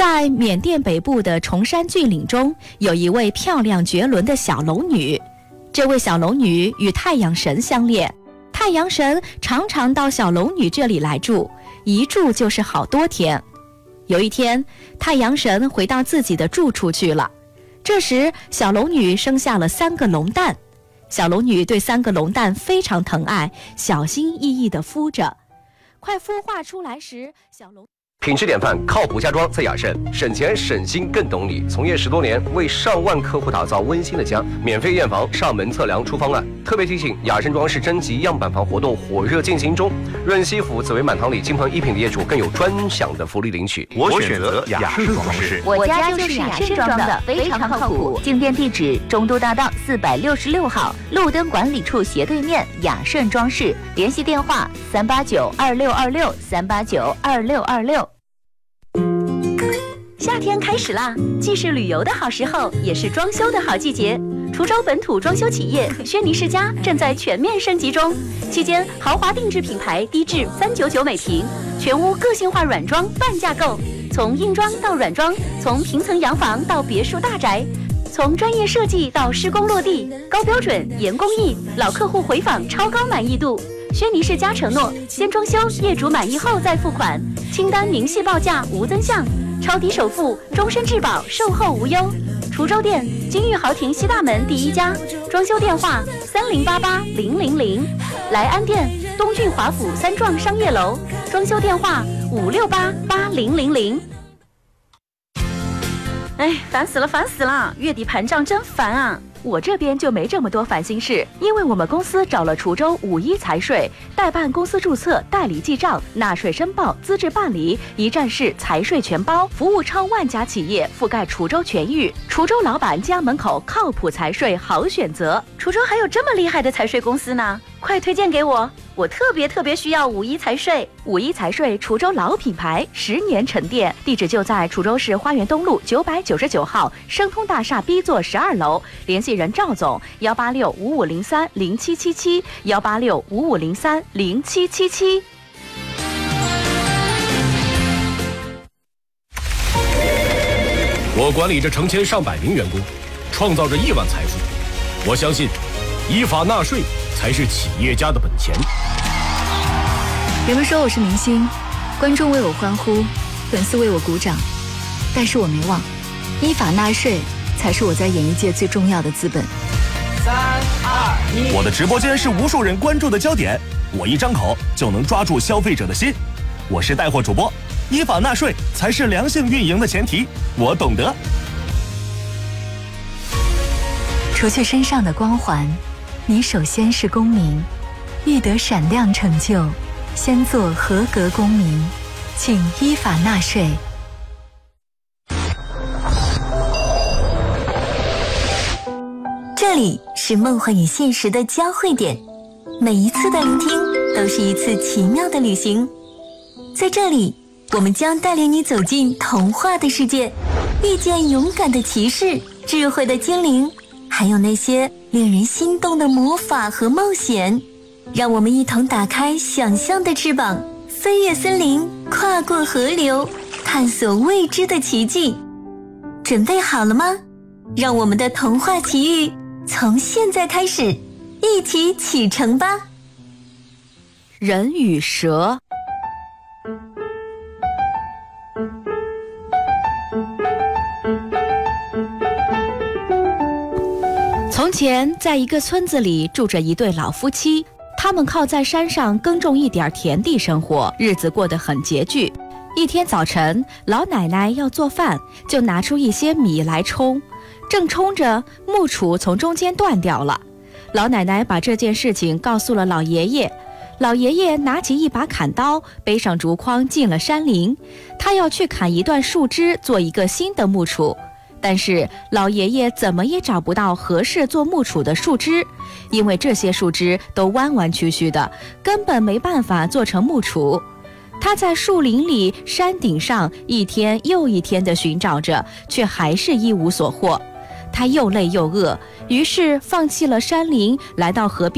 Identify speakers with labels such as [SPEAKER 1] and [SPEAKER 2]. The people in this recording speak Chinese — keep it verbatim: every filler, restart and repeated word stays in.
[SPEAKER 1] 在缅甸北部的崇山峻岭中，有一位漂亮绝伦的小龙女。这位小龙女与太阳神相恋，太阳神常常到小龙女这里来住，一住就是好多天。有一天，太阳神回到自己的住处去了。这时，小龙女生下了三个龙蛋。小龙女对三个龙蛋非常疼爱，小心翼翼地孵着。快孵化出来时，小龙
[SPEAKER 2] 品质典范，靠谱家装在雅盛，省钱省心更懂你。从业十多年，为上万客户打造温馨的家，免费验房、上门测量出方案。特别提醒，雅盛装饰征集样板房活动火热进行中，润西府、紫薇满堂里金鹏一品的业主更有专享的福利领取。
[SPEAKER 3] 我选择雅盛装饰，
[SPEAKER 4] 我家就是雅盛装的，非常靠谱。进店地址：中都大道四百六十六号，路灯管理处斜对面，雅盛装饰。联系电话：三八九二六二六三八九二六二六。夏天开始啦，既是旅游的好时候，也是装修的好季节。滁州本土装修企业轩尼诗家正在全面升级中，期间豪华定制品牌低至三九九每平，全屋个性化软装半价购，从硬装到软装，从平层洋房到别墅大宅，从专业设计到施工落地，高标准严工艺，老客户回访超高满意度。轩尼诗家承诺，先装修，业主满意后再付款，清单明细报价无增项，超低首付，终身质保，售后无忧。滁州店金玉豪庭西大门第一家，装修电话三零八八零零零。莱安店东郡华府三幢商业楼，装修电话五六八八零零零。哎，烦死了，烦死了！月底盘账真烦啊！我这边就没这么多烦心事，因为我们公司找了滁州五一财税，代办公司注册、代理记账、纳税申报、资质办理，一站式财税全包，服务超万家企业，覆盖滁州全域。滁州老板家门口靠谱财税好选择。滁州还有这么厉害的财税公司呢，快推荐给我！我特别特别需要五一财税。五一财税滁州老品牌，十年沉淀，地址就在滁州市花园东路九百九十九号生通大厦 B 座十二楼，联系人赵总幺八六五五零三零七七七幺八六五五零三零七七七。
[SPEAKER 5] 我管理着成千上百名员工，创造着亿万财富。我相信，依法纳税才是企业家的本钱。
[SPEAKER 6] 人们说我是明星，观众为我欢呼，粉丝为我鼓掌，但是我没忘，依法纳税才是我在演艺界最重要的资本。
[SPEAKER 3] 三二一，我的直播间是无数人关注的焦点，我一张口就能抓住消费者的心。我是带货主播，依法纳税才是良性运营的前提，我懂得。
[SPEAKER 6] 除去身上的光环，你首先是公民，欲得闪亮成就，先做合格公民，请依法纳税。
[SPEAKER 7] 这里是梦幻与现实的交汇点，每一次的聆听都是一次奇妙的旅行。在这里，我们将带领你走进童话的世界，遇见勇敢的骑士、智慧的精灵，还有那些令人心动的魔法和冒险。让我们一同打开想象的翅膀，飞越森林，跨过河流，探索未知的奇迹。准备好了吗？让我们的童话奇遇从现在开始，一起启程吧。
[SPEAKER 1] 人与蛇。从前，在一个村子里住着一对老夫妻，他们靠在山上耕种一点田地生活，日子过得很拮据。一天早晨，老奶奶要做饭，就拿出一些米来冲，正冲着，木杵从中间断掉了。老奶奶把这件事情告诉了老爷爷，老爷爷拿起一把砍刀，背上竹筐进了山林，他要去砍一段树枝，做一个新的木杵。但是老爷爷怎么也找不到合适做木杵的树枝，因为这些树枝都弯弯曲曲的，根本没办法做成木杵。他在树林里、山顶上一天又一天地寻找着，却还是一无所获。他又累又饿，于是放弃了山林，来到河边